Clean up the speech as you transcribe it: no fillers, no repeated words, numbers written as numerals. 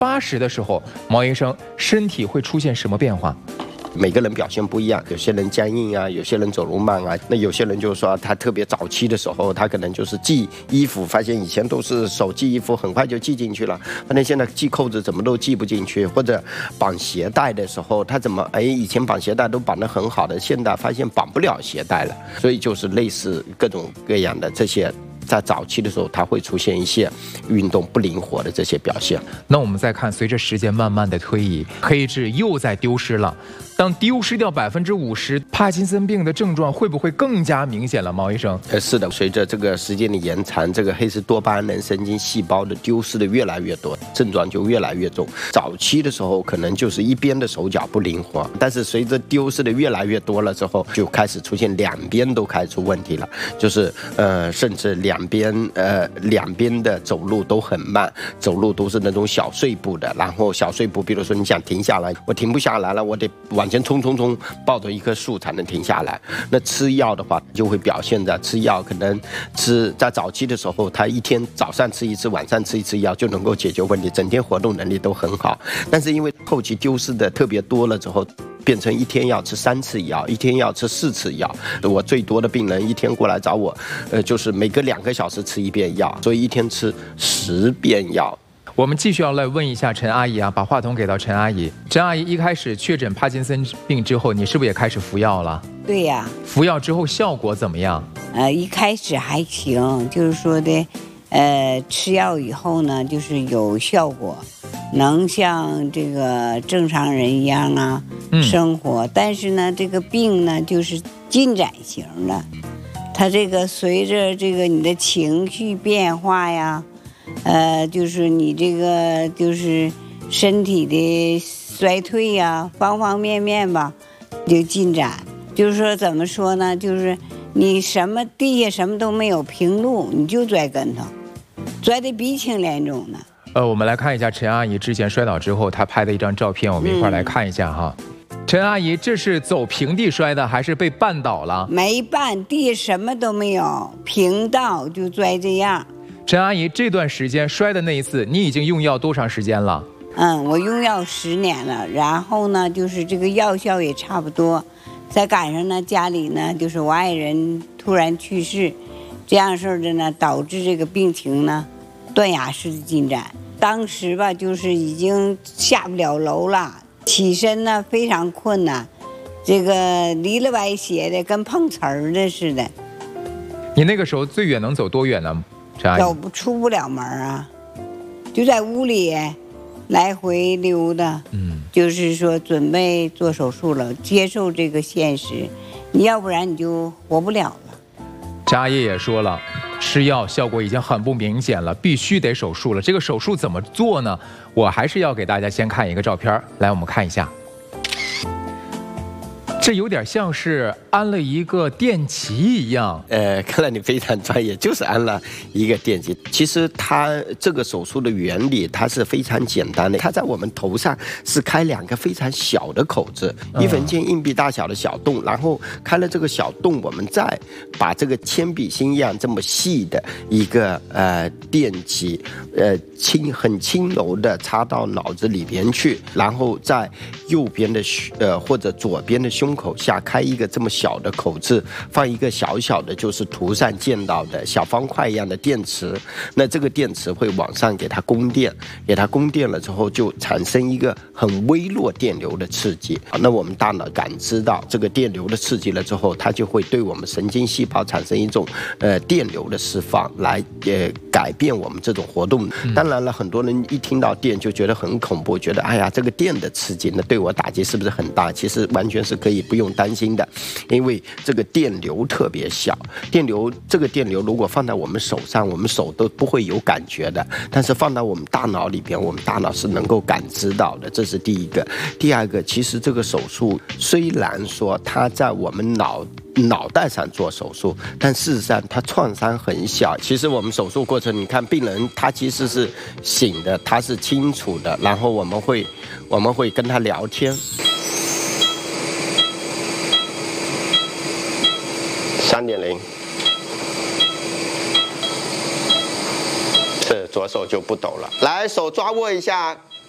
80的时候，毛医生身体会出现什么变化？ 每个人表现不一样，有些人僵硬啊，有些人走路慢啊。那有些人就是说，他特别早期的时候，他可能就是系衣服，发现以前都是手系衣服，很快就系进去了，发现现在系扣子怎么都系不进去，或者绑鞋带的时候，他怎么以前绑鞋带都绑得很好的，现在发现绑不了鞋带了，所以就是类似各种各样的这些。在早期的时候，它会出现一些运动不灵活的这些表现。 那我们再看，随着时间慢慢的推移，黑质又在丢失了。当丢失掉50%，帕金森病的症状会不会更加明显了？毛医生， 是的，随着这个时间的延长，这个黑色多巴胺能神经细胞的丢失的越来越多，症状就越来越重。早期的时候可能就是一边的手脚不灵活，但是随着丢失的越来越多了之后，就开始出现两边都开始出问题了，就是甚至两边的走路都很慢，走路都是那种小碎步的，然后小碎步，比如说你想停下来，我停不下来了，我得往前冲，抱着一棵树才能停下来。那吃药的话，就会表现在吃药可能在早期的时候，他一天早上吃一次，晚上吃一次药就能够解决问题，整天活动能力都很好。但是因为后期丢失的特别多了之后，变成一天要吃3次药，一天要吃4次药。我最多的病人一天过来找我，就是每隔2个小时吃1遍药，所以一天吃10遍药。 我们继续要来问一下陈阿姨啊，把话筒给到陈阿姨。陈阿姨一开始确诊帕金森病之后，你是不是也开始服药了？ 对呀。 服药之后效果怎么样？ 一开始还行，就是说的，吃药以后呢，就是有效果，能像这个正常人一样啊生活。但是呢，这个病呢就是进展型的，它这个随着这个你的情绪变化呀。就是你这个就是身体的衰退呀，方方面面吧，就进展。就是说怎么说呢？就是你地下什么都没有，平路你就摔跟头，摔得鼻青脸肿的。 我们来看一下陈阿姨之前摔倒之后她拍的一张照片，我们一块来看一下哈。陈阿姨，这是走平地摔的，还是被绊倒了？ 没绊，地什么都没有，平道就摔这样。 陈阿姨，这段时间摔的那一次，你已经用药多长时间了？ 我用药10年了，然后呢，就是这个药效也差不多。再赶上呢，家里呢，就是我爱人突然去世，这样式的呢，导致这个病情呢，断崖式的进展。当时吧，就是已经下不了楼了，起身呢非常困难，这个离了歪斜的，跟碰瓷儿的似的。 你那个时候最远能走多远呢？ 出不了门啊，就在屋里来回溜达。就是说准备做手术了，接受这个现实，你要不然你就活不了了。 陈阿姨也说了，吃药效果已经很不明显了，必须得手术了。这个手术怎么做呢？我还是要给大家先看一个照片，来，我们看一下。这有点像是安了一个电极一样。 看来你非常专业，就是安了一个电极。其实它这个手术的原理它是非常简单的，它在我们头上是开2个非常小的口子，1分钱硬币大小的小洞，然后开了这个小洞，我们再把这个铅笔芯一样这么细的一个电极，很轻柔的插到脑子里边去，然后在右边的或者左边的胸口下开一个这么小的口子，放一个小小的就是图上见到的小方块一样的电池。那这个电池会往上给它供电，给它供电了之后就产生一个很微弱电流的刺激。那我们大脑感知到这个电流的刺激了之后，它就会对我们神经细胞产生一种电流的释放，来改变我们这种活动。当然了，很多人一听到电就觉得很恐怖，觉得哎呀这个电的刺激那对我打击是不是很大？其实完全是可以不用担心的，因为这个电流特别小，这个电流如果放在我们手上，我们手都不会有感觉的，但是放到我们大脑里边，我们大脑是能够感知到的，这是第一个。第二个，其实这个手术虽然说它在我们脑袋上做手术，但事实上它创伤很小。其实我们手术过程，你看病人他其实是醒的，他是清楚的，然后我们会跟他聊天。3.0，是左手就不抖了。来，手抓握一下，